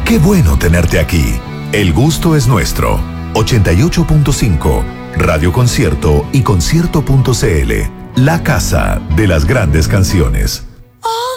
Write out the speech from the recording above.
Qué bueno tenerte aquí. El gusto es nuestro. 88.5, Radio Concierto y concierto.cl. La casa de las grandes canciones.